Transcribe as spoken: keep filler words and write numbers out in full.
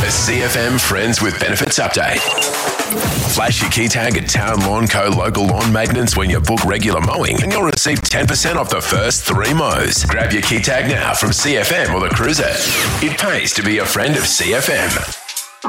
The C F M Friends with Benefits Update. Flash your key tag at Town Lawn Co. local lawn maintenance when you book regular mowing and you'll receive ten percent off the first three mows. Grab your key tag now from C F M or the Cruiser. It pays to be a friend of C F M.